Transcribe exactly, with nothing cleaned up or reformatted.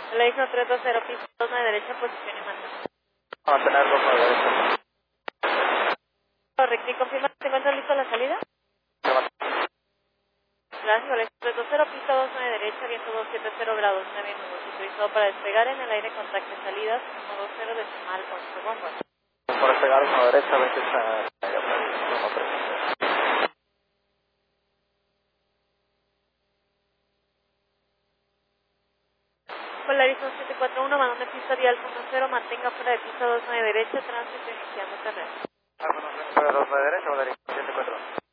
Le dijo tres dos cero, piso dos nueve derecha, posición y mando. Mantener dos nueve derecha. Correcto, ¿y confirma que se encuentra listo la salida? Gracias, le tres dos cero, piso dos nueve derecha, viento dos siete cero grados, nueve minutos. Autorizado para despegar en el aire, contacto y salidas, uno dos cero decimal ocho, bomba. Por despegar uno derecha, veintiocho. Polarizón siete cuatro uno, balón de pista vial uno cero, mantenga fuera de pista dos nueve derecha, tránsito iniciando terreno. Ah, bueno, dos nueve derecha, Valeria, siete cuatro.